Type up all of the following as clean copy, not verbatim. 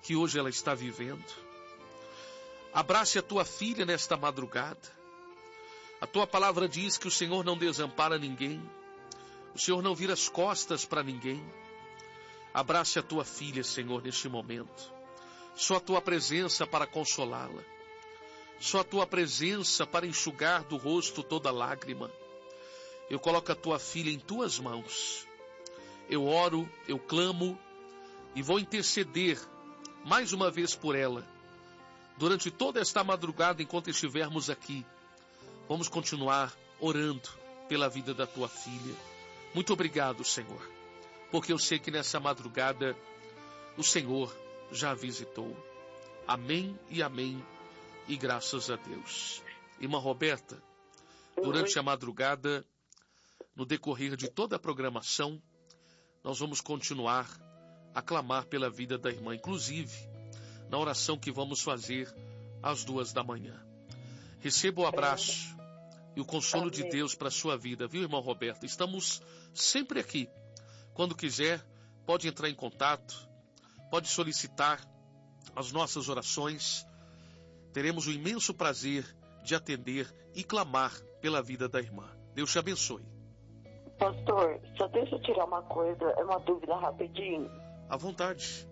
que hoje ela está vivendo. Abrace a tua filha nesta madrugada. A tua palavra diz que o Senhor não desampara ninguém. O Senhor não vira as costas para ninguém. Abrace a tua filha, Senhor, neste momento. Só a tua presença para consolá-la. Só a tua presença para enxugar do rosto toda lágrima. Eu coloco a tua filha em tuas mãos. Eu oro, eu clamo e vou interceder mais uma vez por ela. Durante toda esta madrugada, enquanto estivermos aqui, vamos continuar orando pela vida da tua filha. Muito obrigado, Senhor, porque eu sei que nessa madrugada o Senhor já a visitou. Amém e amém, e graças a Deus. Irmã Roberta, durante a madrugada, no decorrer de toda a programação, nós vamos continuar a clamar pela vida da irmã, inclusive na oração que vamos fazer às 2h. Receba o abraço e o consolo de Deus para a sua vida, viu, irmã Roberta? Estamos sempre aqui. Quando quiser, pode entrar em contato, pode solicitar as nossas orações. Teremos o imenso prazer de atender e clamar pela vida da irmã. Deus te abençoe. Pastor, só deixa eu tirar uma coisa, é uma dúvida rapidinho. À vontade.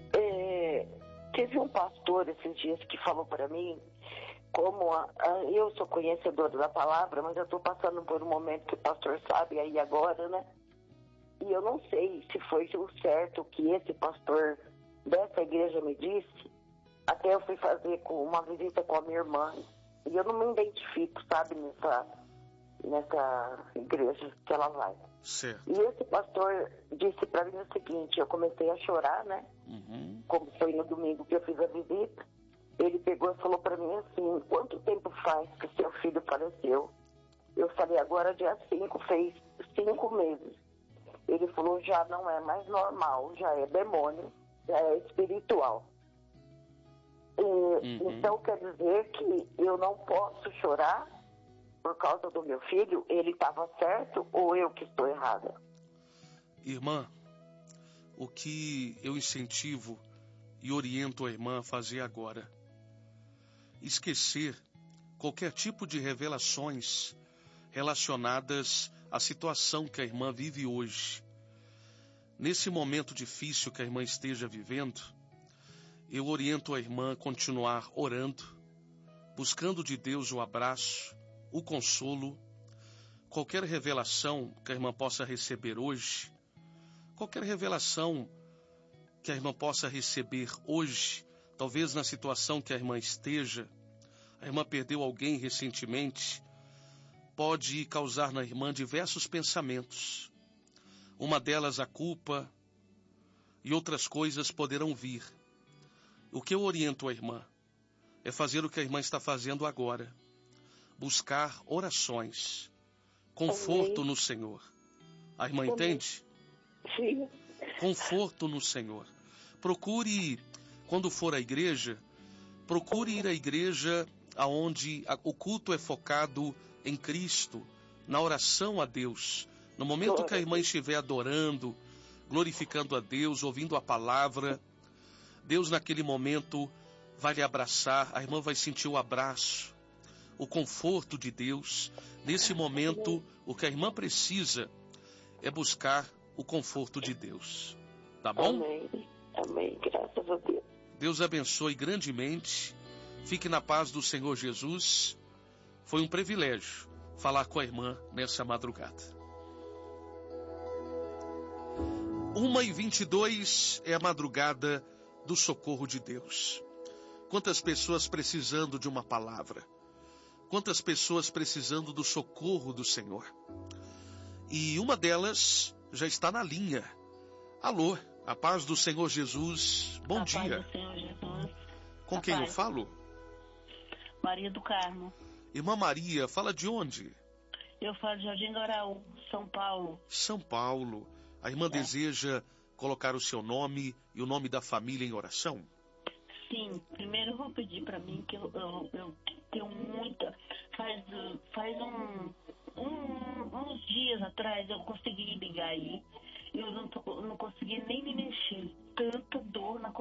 Teve um pastor esses dias que falou para mim, como eu sou conhecedora da palavra, mas eu estou passando por um momento que o pastor sabe aí agora, né? E eu não sei se foi o certo que esse pastor dessa igreja me disse. Até eu fui fazer uma visita com a minha irmã e eu não me identifico, sabe, nessa igreja que ela vai. Certo. E esse pastor disse para mim o seguinte, eu comecei a chorar, né? Como foi no domingo que eu fiz a visita. Ele pegou e falou para mim assim, quanto tempo faz que seu filho faleceu? Eu falei, agora dia 5, fez 5 meses. Ele falou, já não é mais normal, já é demônio, já é espiritual. Então quer dizer que eu não posso chorar por causa do meu filho? Ele estava certo ou eu que estou errada? Irmã, o que eu incentivo e oriento a irmã a fazer agora: esquecer qualquer tipo de revelações relacionadas à situação que a irmã vive hoje. Nesse momento difícil que a irmã esteja vivendo, eu oriento a irmã a continuar orando, buscando de Deus o abraço, o consolo. Qualquer revelação que a irmã possa receber hoje, qualquer revelação que a irmã possa receber hoje, talvez na situação que a irmã esteja, a irmã perdeu alguém recentemente, pode causar na irmã diversos pensamentos. Uma delas a culpa e outras coisas poderão vir. O que eu oriento a irmã é fazer o que a irmã está fazendo agora. Buscar orações, conforto no Senhor. A irmã entende? Sim. Conforto no Senhor. Procure, quando for à igreja, procure ir à igreja onde o culto é focado em Cristo, na oração a Deus. No momento que a irmã estiver adorando, glorificando a Deus, ouvindo a palavra, Deus naquele momento vai lhe abraçar, a irmã vai sentir o abraço, o conforto de Deus. Nesse momento, o que a irmã precisa é buscar o conforto de Deus. Tá bom? Amém. Amém. Graças a Deus. Deus abençoe grandemente. Fique na paz do Senhor Jesus. Foi um privilégio falar com a irmã nessa madrugada. 1h22 é a madrugada do socorro de Deus. Quantas pessoas precisando de uma palavra. Quantas pessoas precisando do socorro do Senhor. E uma delas já está na linha. Alô, a paz do Senhor Jesus. Bom dia. A paz do Senhor Jesus. Com quem eu falo? Maria do Carmo. Irmã Maria, fala de onde? Eu falo de Jardim do Araú, São Paulo. São Paulo. A irmã deseja colocar o seu nome e o nome da família em oração? Sim, primeiro eu vou pedir para mim que eu tenho muita... Faz uns dias atrás eu consegui ligar aí. Eu não consegui nem me mexer. Tanta dor na